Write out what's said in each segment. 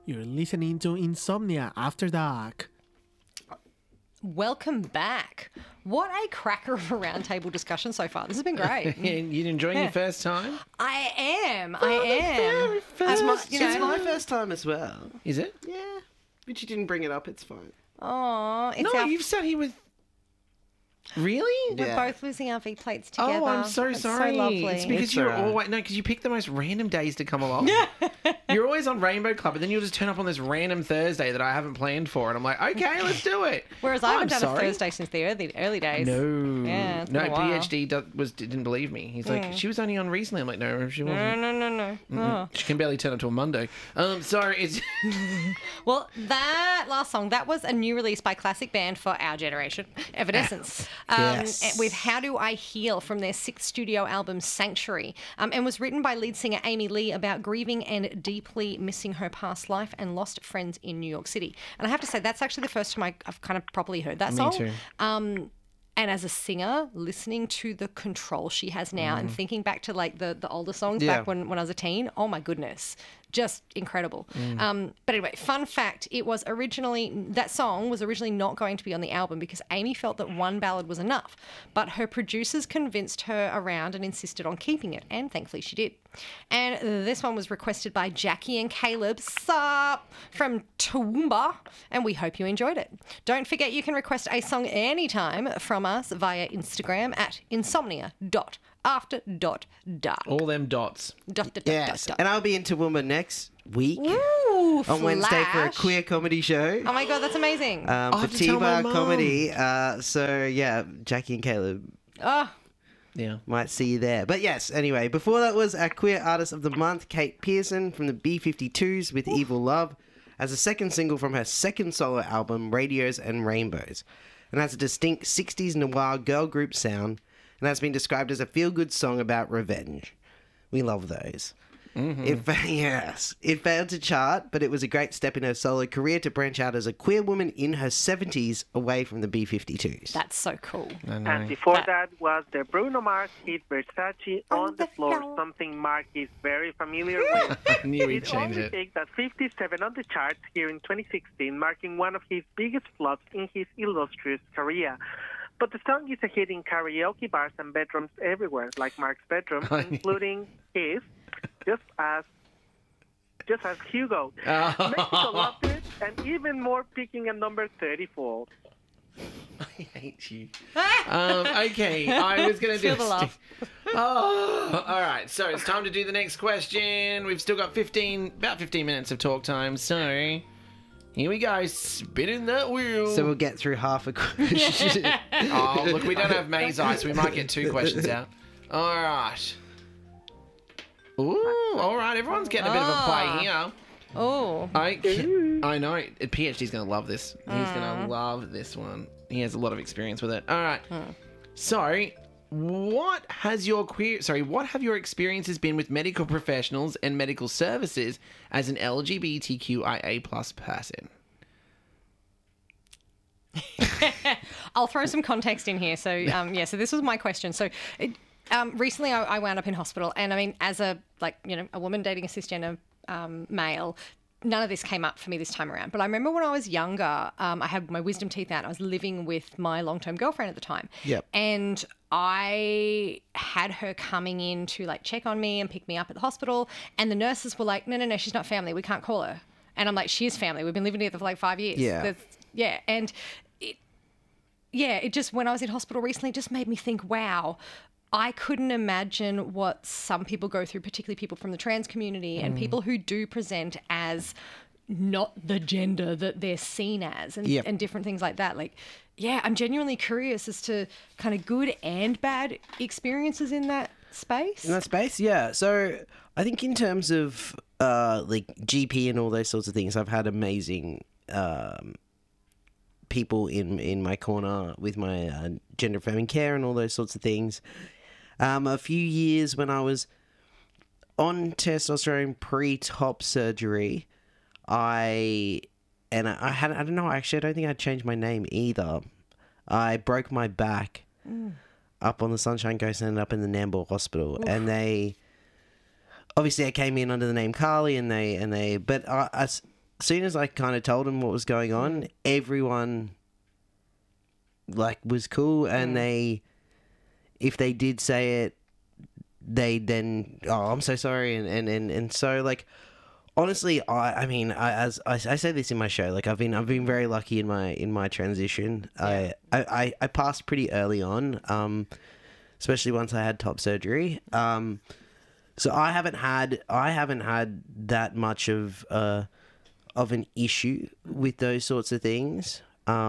You're listening to Insomnia After Dark. Welcome back. What a cracker of a roundtable discussion so far. This has been great. You enjoying your first time? I am. As It's my first time as well. Is it? Yeah. But you didn't bring it up, it's fine. Oh, it's No, our... you've sat here with... Really? We're Yeah. both losing our V plates together. Oh, I'm so It's sorry. so lovely. It's because It's you're alright. always... No, because you pick the most random days to come along. You're always on Rainbow Club, and then you'll just turn up on this random Thursday that I haven't planned for, and I'm like, okay, let's do it. Whereas Oh, I haven't I'm done a sorry. Thursday since the early days. No. Yeah, it's no, been a while. PhD didn't believe me. He's like, she was only on recently. I'm like, no, she wasn't. No. Oh. She can barely turn up to a Monday. Sorry, it's... Well, that last song, that was a new release by classic band for our generation, Evanescence, Yes. with How Do I Heal from their sixth studio album, Sanctuary, and was written by lead singer Amy Lee about grieving and deeply missing her past life and lost friends in New York City. And I have to say, that's actually the first time I've kind of properly heard that song. too. And as a singer, listening to the control she has now and thinking back to like the older songs Yeah. back when I was a teen, oh my goodness, just incredible. But anyway, fun fact, that song was originally not going to be on the album because Amy felt that one ballad was enough, but her producers convinced her around and insisted on keeping it, and thankfully she did. And this one was requested by Jackie and Caleb Sup from Toowoomba, and we hope you enjoyed it. Don't forget you can request a song anytime from us via Instagram at insomnia.after.dark. All them dots. Yes. And I'll be in Toowoomba next week Ooh, on Wednesday for a Flash. queer comedy show. Oh my God, that's amazing. For have to tell my T-Bar mum. Comedy. So, yeah, Jackie and Caleb Oh, Yeah. might see you there. But yes, anyway, before that was our Queer Artist of the Month, Kate Pearson from the B-52s with Evil Love, as a second single from her second solo album, Radios and Rainbows, and has a distinct 60s noir girl group sound, and has been described as a feel-good song about revenge. We love those. It failed to chart, but it was a great step in her solo career to branch out as a queer woman in her 70s away from the B-52s. that's so cool. I know. And before that was the Bruno Mars hit Versace on the floor, something Mark is very familiar with. I knew he'd It change only it. peaked at 57 on the charts here in 2016, marking one of his biggest flops in his illustrious career. But the song is a hit in karaoke bars and bedrooms everywhere, like Mark's bedroom, including his, just as Hugo. Mexico loved it, and even more, peaking at number 34. I hate you. Okay, I was going to do Feel the love. Oh, all right. So it's time to do the next question. We've still got about 15 minutes of talk time. So here we go. Spinning that wheel. So we'll get through half a question. Oh, look, we don't have Maze Eye, so we might get 2 questions out. All right. Ooh, all right. Everyone's getting a bit of a play here. Oh, I know. PhD's going to love this. He's going to love this one. He has a lot of experience with it. All right. So, what have your experiences been with medical professionals and medical services as an LGBTQIA+ person? I'll throw some context in here. So, so this was my question. So, recently I wound up in hospital, and I mean, as a woman dating a cisgender male, none of this came up for me this time around. But I remember when I was younger, I had my wisdom teeth out, and I was living with my long-term girlfriend at the time. Yep. And I had her coming in to like check on me and pick me up at the hospital, and the nurses were like, no, she's not family. We can't call her. And I'm like, she is family. We've been living together for like 5 years. Yeah. And it just, when I was in hospital recently, it just made me think, wow, I couldn't imagine what some people go through, particularly people from the trans community and people who do present as not the gender that they're seen as and different things like that. Like, yeah, I'm genuinely curious as to kind of good and bad experiences in that space. In that space, yeah. So I think in terms of like GP and all those sorts of things, I've had amazing people in my corner with my gender affirming care and all those sorts of things. A few years when I was on testosterone pre-top surgery, I don't know, actually, I don't think I'd changed my name either. I broke my back up on the Sunshine Coast and ended up in the Nambour Hospital. Oof. And they, obviously I came in under the name Carly but soon as I kind of told them what was going on, everyone like was cool, and if they did say it, they then, oh, I'm so sorry, and so like, honestly, I say this in my show, like I've been very lucky in my transition. Yeah. I passed pretty early on, especially once I had top surgery. So I haven't had that much of an issue with those sorts of things.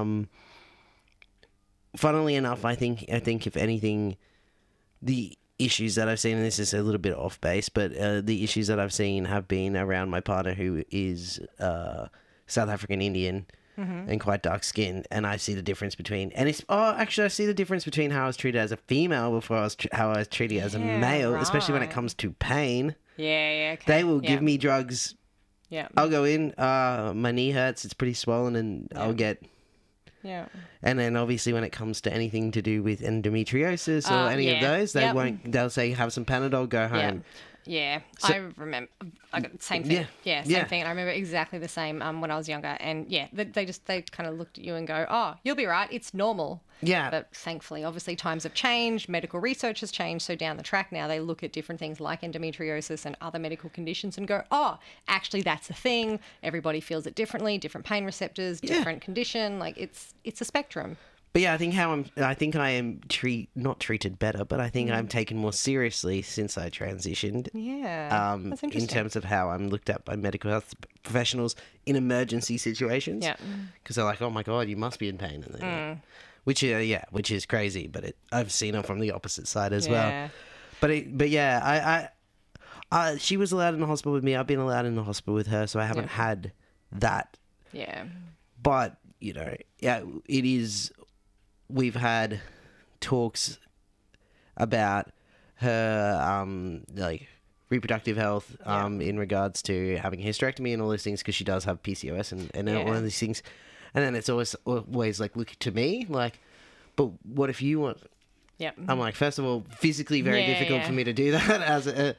Funnily enough, I think if anything, the issues that I've seen, and this is a little bit off base, but the issues that I've seen have been around my partner, who is South African Indian and quite dark skinned, and I see the difference between, I see the difference between how I was treated as a female before how I was treated as a male, especially when it comes to pain. Okay. They will give me drugs. Yeah. I'll go in, my knee hurts, it's pretty swollen, and I'll get... Yeah. And then obviously when it comes to anything to do with endometriosis or any of those, they'll say, have some Panadol, go home. Yeah, So- I remember. I got the same thing. Same thing. And I remember exactly the same when I was younger. And they kind of looked at you and go, "Oh, you'll be right. It's normal." Yeah. But thankfully, obviously, times have changed. Medical research has changed. So down the track now, they look at different things like endometriosis and other medical conditions and go, "Oh, actually, that's a thing. Everybody feels it differently. Different pain receptors, different condition. Like it's a spectrum." But yeah, I think I am not treated better, but I think I'm taken more seriously since I transitioned. Yeah. That's interesting. In terms of how I'm looked at by medical health professionals in emergency situations. Yeah. Because they're like, oh my God, you must be in pain. And which is crazy, but I've seen it from the opposite side as well. But yeah, she was allowed in the hospital with me. I've been allowed in the hospital with her, so I haven't had that. Yeah. But, it is... We've had talks about her reproductive health in regards to having a hysterectomy and all those things, because she does have PCOS and all of these things. And then it's always like, look to me, like, but what if you want... Yeah. I'm like, first of all, physically very difficult for me to do that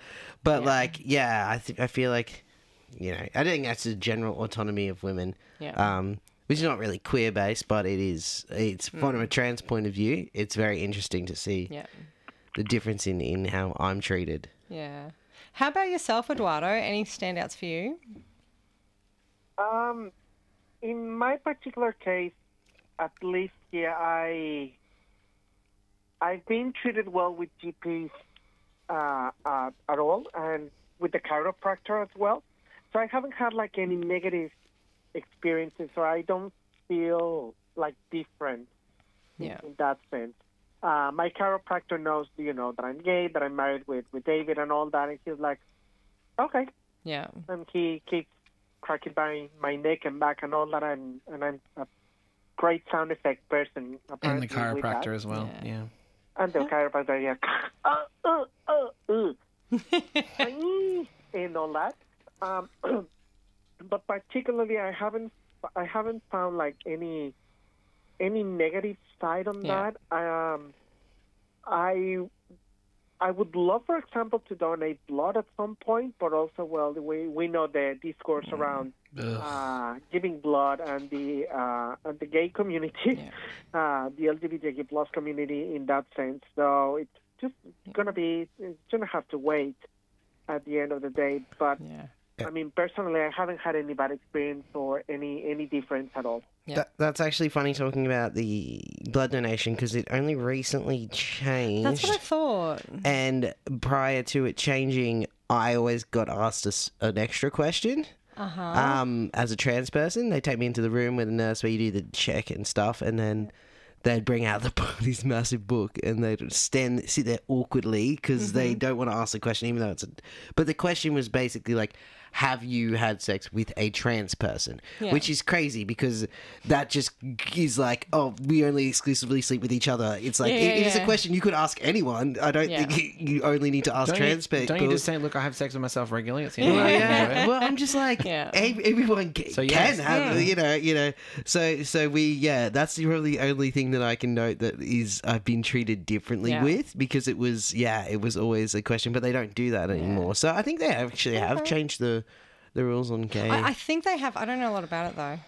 I feel like, I think that's the general autonomy of women. Yeah. Which is not really queer based, but it's from a trans point of view, it's very interesting to see the difference in how I'm treated. Yeah. How about yourself, Eduardo? Any standouts for you? In my particular case, at least here, I've been treated well with GPs at all, and with the chiropractor as well. So I haven't had like any negative experiences, so I don't feel like different in that sense. My chiropractor knows, that I'm gay, that I'm married with David and all that, and he's like, okay. Yeah. And he keeps cracking my neck and back and all that, and I'm a great sound effect person. And the chiropractor as well, yeah. And the chiropractor, and all that. But particularly, I haven't found like any negative side on that. I would love, for example, to donate blood at some point, but also, well, we know the discourse around giving blood and the gay community, the LGBTQ plus community in that sense. So it's just gonna have to wait at the end of the day, but. Yeah. I mean, personally, I haven't had any bad experience or any difference at all. Yeah. That's actually funny talking about the blood donation, because it only recently changed. That's what I thought. And prior to it changing, I always got asked an extra question. As a trans person, they take me into the room with a nurse where you do the check and stuff, and then they'd bring out this massive book, and they'd sit there awkwardly because they don't want to ask the question, even though but the question was basically like, have you had sex with a trans person? Which is crazy, because that just is like, oh, we only exclusively sleep with each other. It's like, it is a question you could ask anyone. I don't think you only need to ask trans people. Don't you just say, look, I have sex with myself regularly? It's the only way I enjoy it. Well, I'm just like, everyone can have, So that's really the only thing that I can note that is I've been treated differently with, because it was always a question, but they don't do that anymore. So I think they actually have changed the the rules on gay? I think they have. I don't know a lot about it though.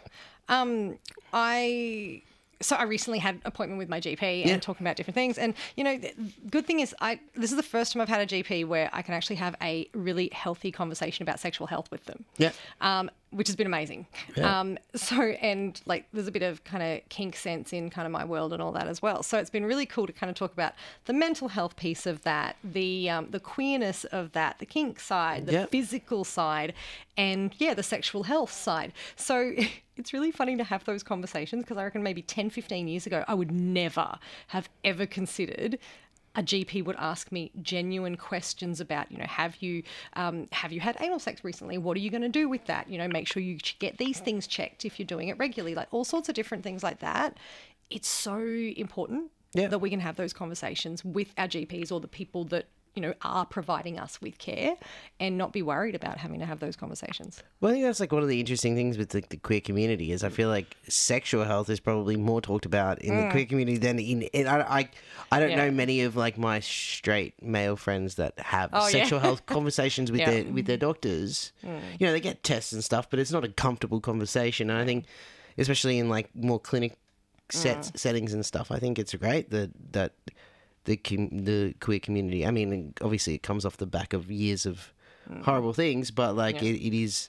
So I recently had an appointment with my GP and talking about different things. And, you know, the good thing is this is the first time I've had a GP where I can actually have a really healthy conversation about sexual health with them. Yeah. Which has been amazing. Yeah. And like there's a bit of kind of kink sense in kind of my world and all that as well. So it's been really cool to kind of talk about the mental health piece of that, the queerness of that, the kink side, the physical side, and the sexual health side. So it's really funny to have those conversations because I reckon maybe 10, 15 years ago, I would never have ever considered a GP would ask me genuine questions about, you know, have you had anal sex recently? What are you going to do with that? You know, make sure you get these things checked if you're doing it regularly, like all sorts of different things like that. It's so important that we can have those conversations with our GPs or the people that, you know, are providing us with care and not be worried about having to have those conversations. Well, I think that's like one of the interesting things with the queer community is I feel like sexual health is probably more talked about in the queer community than I don't know many of like my straight male friends that have sexual health conversations with their doctors. You know, they get tests and stuff, but it's not a comfortable conversation. And I think, especially in like more clinic settings and stuff, I think it's great that the queer community. I mean, obviously, it comes off the back of years of horrible things, but like it is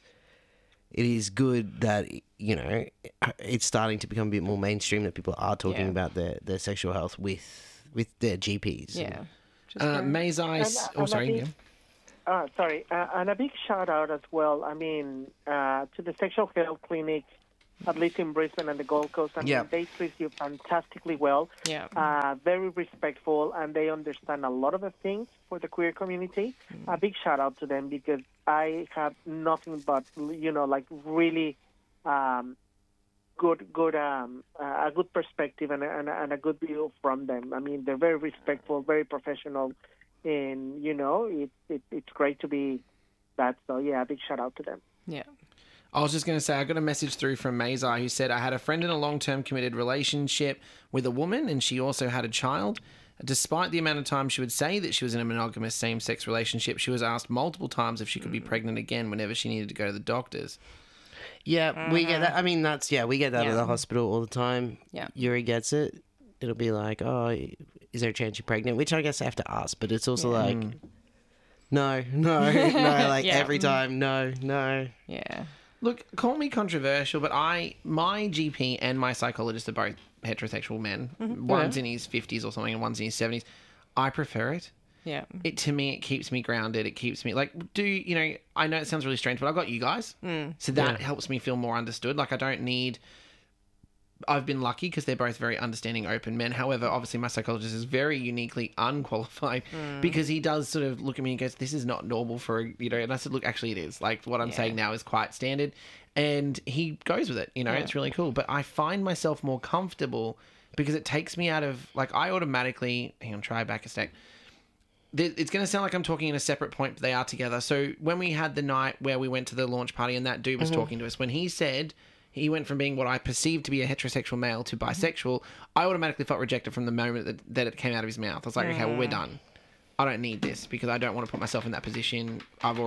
good that, you know, it's starting to become a bit more mainstream that people are talking about their sexual health with their GPs. Yeah. May's Ice. Oh, sorry. And a big shout out as well. I mean, to the sexual health clinic, at least in Brisbane and the Gold Coast. I mean, they treat you fantastically well. Yeah. Very respectful, and they understand a lot of the things for the queer community. A big shout out to them because I have nothing but, you know, like really a good perspective and a good view from them. I mean, they're very respectful, very professional, and you know, it's great to be that. So yeah, a big shout out to them. Yeah. I was just going to say, I got a message through from Mazai who said, I had a friend in a long-term committed relationship with a woman and she also had a child. Despite the amount of time she would say that she was in a monogamous same-sex relationship, she was asked multiple times if she could be pregnant again whenever she needed to go to the doctors. Yeah, we get that. I mean, we get that at the hospital all the time. Yeah. Yuri gets it. It'll be like, oh, is there a chance you're pregnant? Which I guess I have to ask, but it's also like, no, like every time, no. Yeah. Look, call me controversial, but my GP and my psychologist are both heterosexual men. One's in his 50s or something and one's in his 70s. I prefer it. Yeah. To me, it keeps me grounded. It keeps me, like, you know, I know it sounds really strange, but I've got you guys. So that helps me feel more understood. Like, I've been lucky because they're both very understanding, open men. However, obviously my psychologist is very uniquely unqualified because he does sort of look at me and goes, this is not normal for, you know, and I said, look, actually it is. Like what I'm saying now is quite standard. And he goes with it, you know, it's really cool. But I find myself more comfortable because it takes me out of, like, I automatically, hang on, try back a step. It's going to sound like I'm talking in a separate point, but they are together. So when we had the night where we went to the launch party and that dude was talking to us, when he said... He went from being what I perceived to be a heterosexual male to bisexual. I automatically felt rejected from the moment that it came out of his mouth. I was like, okay, well, we're done. I don't need this because I don't want to put myself in that position.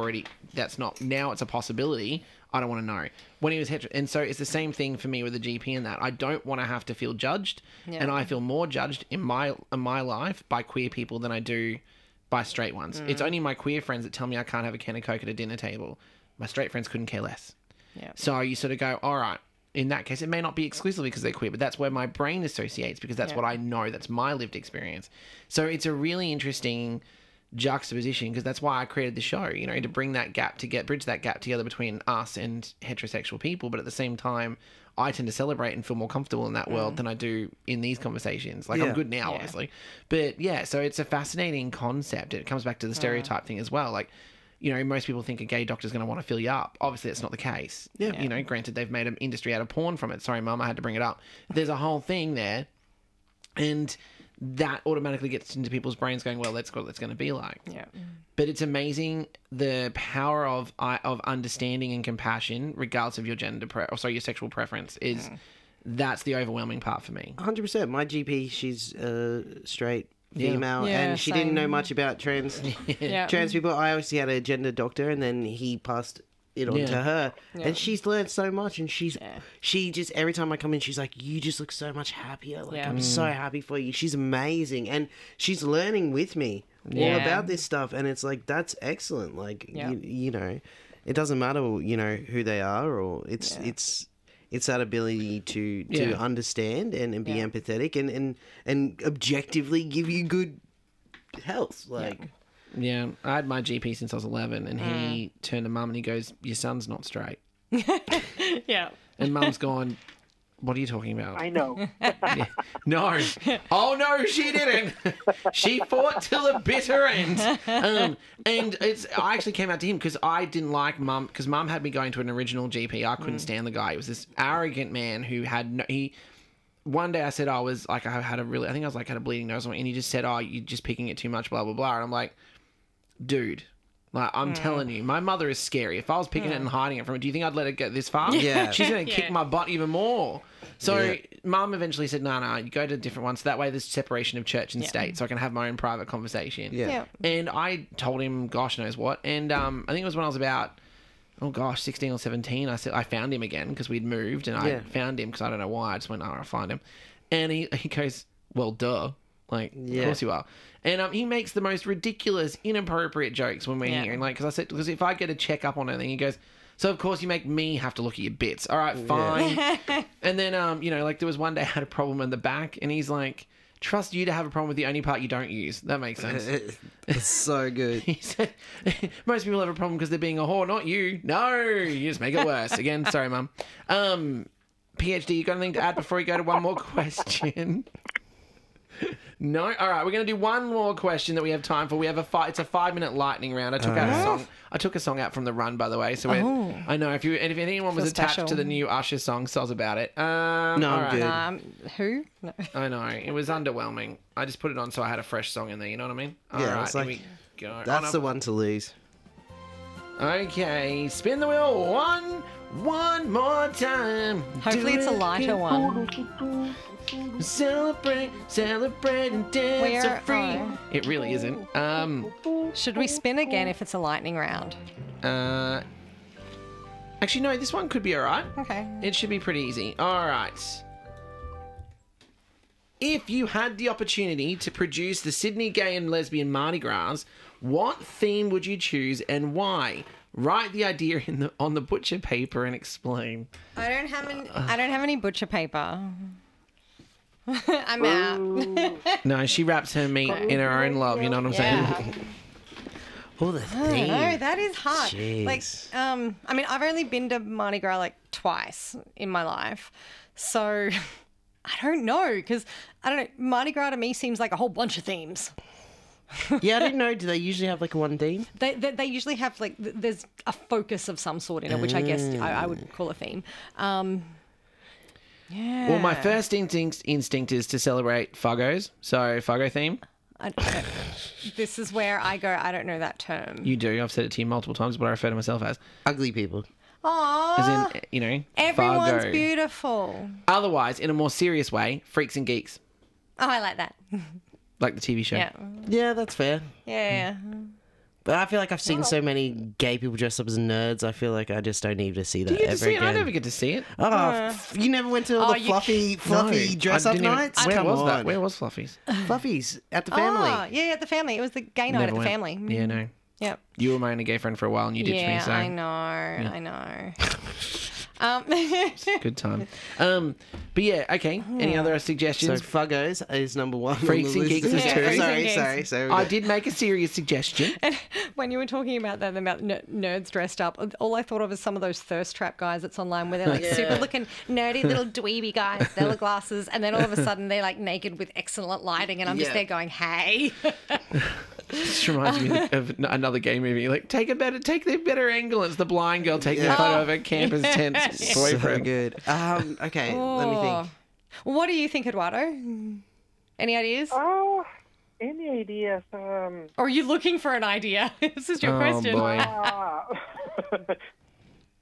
Now it's a possibility. I don't want to know. When he was hetero, and so it's the same thing for me with the GP in that. I don't want to have to feel judged, and I feel more judged in my life by queer people than I do by straight ones. It's only my queer friends that tell me I can't have a can of Coke at a dinner table. My straight friends couldn't care less. Yeah. So you sort of go, all right, in that case, it may not be exclusively because they're queer, but that's where my brain associates because that's what I know. That's my lived experience. So it's a really interesting juxtaposition because that's why I created the show, you know, to bridge that gap together between us and heterosexual people. But at the same time, I tend to celebrate and feel more comfortable in that world than I do in these conversations. Like I'm good now, obviously. But yeah, so it's a fascinating concept. It comes back to the stereotype thing as well. Like, you know, most people think a gay doctor's going to want to fill you up. Obviously, that's not the case. Yeah. You know, granted, they've made an industry out of porn from it. Sorry, Mum, I had to bring it up. There's a whole thing there. And that automatically gets into people's brains going, well, that's what it's going to be like. Yeah. But it's amazing the power of understanding and compassion, regardless of your your sexual preference, is that's the overwhelming part for me. 100%. My GP, she's straight female, and she didn't know much about trans people. I obviously had a gender doctor, and then he passed it onto Yeah. her, and she's learned so much. And she just every time I come in, she's like, "You just look so much happier. Like Yeah. I'm so happy for you." She's amazing, and she's learning with me all Yeah. about this stuff, and it's like that's excellent. Like Yeah. you know, it doesn't matter who they are, or it's that ability to Yeah. understand and be Yeah. empathetic and objectively give you good health. Like Yeah, I had my GP since I was 11, and he turned to mum and he goes, "Your son's not straight." Yeah. And mum's gone, "What are you talking about?" I know. Yeah. No. Oh, no, she didn't. She fought till the bitter end. And I actually came out to him because I didn't like mum, because mum had me going to an original GP. I couldn't stand the guy. He was this arrogant man who had one day I said I had a bleeding nose, and he just said, "Oh, you're just picking it too much, blah, blah, blah." And I'm like, dude, like, I'm telling you, my mother is scary. If I was picking it and hiding it from her, do you think I'd let it get this far? Yeah. She's going to kick Yeah. my butt even more. So Yeah. mum eventually said, no, you go to different ones. That way there's separation of church and state, so I can have my own private conversation. Yeah. Yeah. And I told him, gosh knows what. And I think it was when I was about, 16 or 17, I found him again because we'd moved, and I Yeah. found him because I don't know why. I just went, I'll find him. And he goes, well, duh. Like, Yeah. of course you are. And he makes the most ridiculous, inappropriate jokes when we're Yeah. here. And like, because if I get a check up on anything, he goes, so of course you make me have to look at your bits. All right, fine. And then, like there was one day I had a problem in the back, and he's like, trust you to have a problem with the only part you don't use. That makes sense. It's so good. He said, most people have a problem because they're being a whore, not you. No, you just make it worse. Again, sorry, Mum. PhD, you got anything to add before we go to one more question? No? All right, we're going to do one more question that we have time for. We have it's a 5-minute lightning round. I took out a song. I took a song out from The Run, by the way. So I know if anyone was Feels attached special. to the new Usher song, soz about it. No, all I'm good. Who? No. I know. It was underwhelming. I just put it on so I had a fresh song in there, you know what I mean? All Yeah, right, it's like- here we go. That's the one to lose. Okay, spin the wheel one more time. Hopefully it's a lighter one. Celebrate and dance Where for free. are- It really isn't. Should we spin again if it's a lightning round? Actually, no, this one could be all right. Okay. It should be pretty easy. All right. If you had the opportunity to produce the Sydney Gay and Lesbian Mardi Gras, what theme would you choose and why? Write the idea on the butcher paper and explain. I don't have any butcher paper. I'm out. No, she wraps her meat in her own love. You know what I'm Yeah. saying? Oh, the I don't theme. know, that is hard. Jeez. Like, I mean, I've only been to Mardi Gras like twice in my life, so I don't know because I don't know. Mardi Gras to me seems like a whole bunch of themes. Yeah, I didn't know. Do they usually have like one theme? They usually have like there's a focus of some sort in it, which I guess I would call a theme. Yeah. Well, my first instinct is to celebrate Fuggos, so Fuggo theme. I don't, this is where I go. I don't know that term. You do. I've said it to you multiple times, what I refer to myself as. Ugly people. As Aww. in, you know, Everyone's Fargo. beautiful. Otherwise, in a more serious way, Freaks and Geeks, Oh, I like that. like the TV show. Yeah. Yeah, that's fair. Yeah. But I feel like I've seen so many gay people dressed up as nerds. I feel like I just don't need to see that You get to ever see it? again. I never get to see it. You never went to all the you- fluffy No, dress I up didn't even- nights? Where Come was on. that? Where was Fluffies? Fluffies at the family. Oh, yeah, at the family. It was the gay night Never at the went. family. Yeah, no. Yeah. You were my only gay friend for a while, and you ditched Yeah, me. So I know. I know. good time. But yeah, okay. Any other So suggestions? Fuggos is number one. on Freaks the and list. Geeks is two. Sorry, Freaks and sorry, Geeks. sorry. I did make a serious suggestion. When you were talking about that, about nerds dressed up, all I thought of is some of those thirst trap guys that's online where they're like super looking nerdy little dweeby guys, their glasses, and then all of a sudden they're like naked with excellent lighting, and I'm just Yeah. there going, hey. This reminds me of another gay movie. Like, take the better angle. It's the blind girl taking a Yeah. photo of her campus tent's So boyfriend. good. Okay, let me think. Well, what do you think, Eduardo? Any ideas? Oh, any ideas? Or are you looking for an idea? This is your Oh question. boy.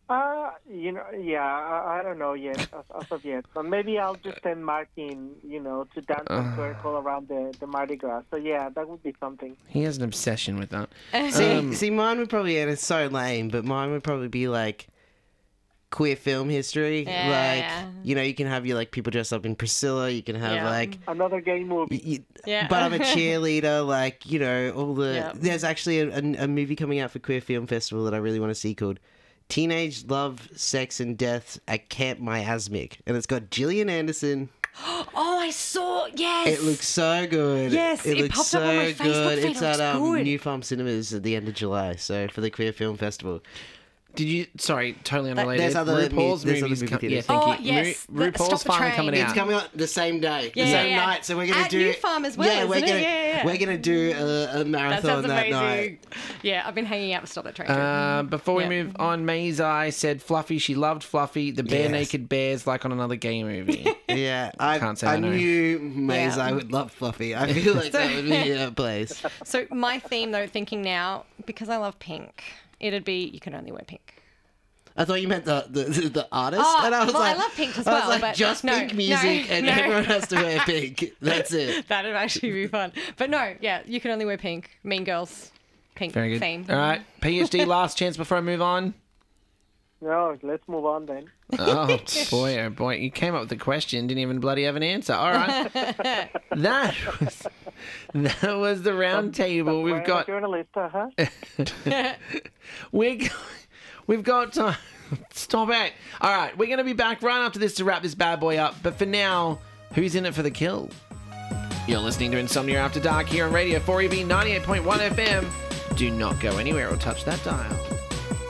I don't know yet, as of yet. But maybe I'll just send Mark in, to dance a circle around the Mardi Gras. So, yeah, that would be something. He has an obsession with that. See, mine would probably, and it's so lame, but mine would probably be like queer film history. Yeah. You can have your people dressed up in Priscilla. You can have Another gay movie. Yeah. But I'm a cheerleader. all the. Yeah. There's actually a movie coming out for Queer Film Festival that I really want to see called Teenage Love, Sex and Death at Camp Miasmic, and it's got Gillian Anderson. Oh, I saw. Yes. It looks so good. Yes, it looks popped so up on my Facebook good. feed. It's It looks at good. New Farm Cinemas at the end of July. So for the Queer Film Festival. Did you? Sorry, totally unrelated. There's other RuPaul's there's other movies. movie theaters. Yeah, thank Oh, you. yes. RuPaul's Stop the finally Train. coming It's out. coming on the same day, the Yeah, same yeah. night. So we're gonna At do New Farm as well, we're isn't it? gonna Yeah. we're gonna do a That marathon sounds that amazing. night. Yeah, I've been hanging out to Stop That Train. Before we Yeah. move on, Maisai said Fluffy. She loved Fluffy. The bare Yes. naked bears like on another gay movie. Yeah, Can't say I I know. knew Maze Yeah. I would love Fluffy. I feel like that would be a place. So my theme, though, thinking now, because I love pink, it'd be You Can Only Wear Pink. I thought you meant the artist, Oh, and I was well, I like, love pink as I was well, like, but just no, pink music, no, and no. everyone has to wear pink. That's it. That'd actually be fun. But no, yeah, You Can Only Wear Pink. Mean Girls, pink Very good. theme. All right, PhD. Last chance before I move on. No, let's move on then. Oh boy! You came up with the question, didn't even bloody have an answer. All right, that was the round table. We've I'm a got journalist, we've got time. Stop it! All right, we're gonna be back right after this to wrap this bad boy up. But for now, who's in it for the kill? You're listening to Insomnia After Dark here on Radio 4EB 98.1 FM. Do not go anywhere or touch that dial.